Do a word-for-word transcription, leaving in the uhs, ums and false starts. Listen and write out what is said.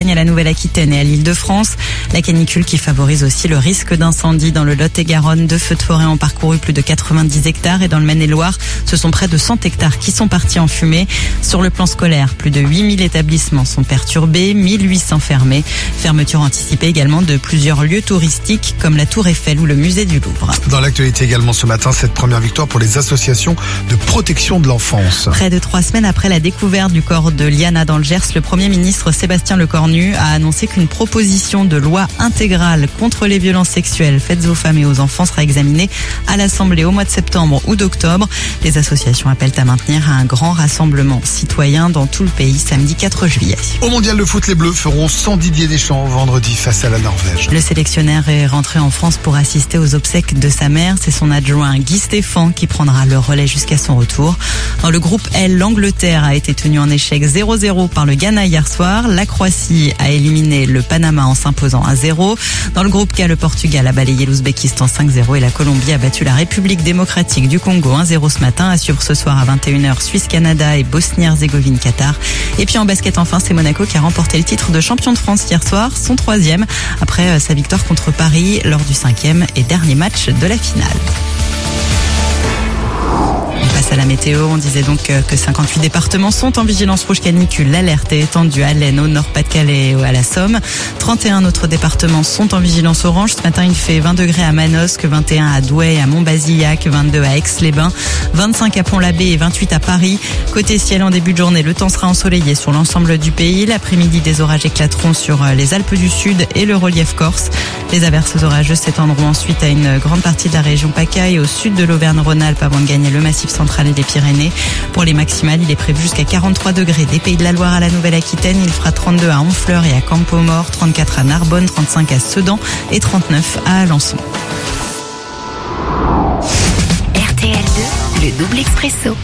Bretagne, à la Nouvelle-Aquitaine et à l'Île-de-France. La canicule qui favorise aussi le risque d'incendie dans le Lot-et-Garonne. Deux feux de forêt ont parcouru plus de quatre-vingt-dix hectares et dans le Maine-et-Loire, ce sont près de cent hectares qui sont partis en fumée. Sur le plan scolaire, plus de huit mille établissements sont perturbés, mille huit cents fermés. Fermeture anticipée également de plusieurs lieux touristiques comme la Tour Eiffel ou le musée du Louvre. Dans l'actualité également ce matin, cette première victoire pour les associations de protection de l'enfance. Près de trois semaines après la découverte du corps de Liana dans le Gers, le Premier ministre Sébastien Lecornu a annoncé qu'une proposition de loi intégrale contre les violences sexuelles faites aux femmes et aux enfants sera examinée à l'Assemblée au mois de septembre ou d'octobre. Les associations appellent à maintenir un grand rassemblement citoyen dans tout le pays samedi quatre juillet. Au mondial de foot, les Bleus feront sans Didier Deschamps vendredi face à la Norvège. Le sélectionneur est rentré en France pour assister aux obsèques de sa mère. C'est son adjoint Guy Stéphane qui prendra le relais jusqu'à son retour. Dans le groupe L, l'Angleterre a été tenue en échec zéro zéro par le Ghana hier soir. La Croatie a éliminé le Panama en s'imposant un zéro. Dans le groupe K, le Portugal a balayé l'Ouzbékistan cinq zéro et la Colombie a battu la République démocratique du Congo un zéro ce matin. À suivre ce soir à vingt et une heures Suisse-Canada et Bosnie-Herzégovine-Qatar. Et puis en basket enfin, c'est Monaco qui a remporté le titre de champion de France hier soir, son troisième, après sa victoire contre Paris lors du cinquième et dernier match de la finale. À la météo, on disait donc que cinquante-huit départements sont en vigilance rouge canicule. L'alerte est étendue à l'Aisne, au Nord-Pas-de-Calais et à la Somme. trente et un autres départements sont en vigilance orange. Ce matin, il fait vingt degrés à Manosque, vingt et un à Douai et à Montbazillac, vingt-deux à Aix-les-Bains, vingt-cinq à Pont-l'Abbé et vingt-huit à Paris. Côté ciel, en début de journée, le temps sera ensoleillé sur l'ensemble du pays. L'après-midi, des orages éclateront sur les Alpes du Sud et le relief corse. Les averses orageuses s'étendront ensuite à une grande partie de la région PACA et au sud de l'Auvergne-Rhône-Alpes avant de gagner le massif central et les Pyrénées. Pour les maximales, il est prévu jusqu'à quarante-trois degrés des Pays de la Loire à la Nouvelle-Aquitaine. Il fera trente-deux à Honfleur et à Campo-Mort, trente-quatre à Narbonne, trente-cinq à Sedan et trente-neuf à Alençon. R T L deux, le double expresso.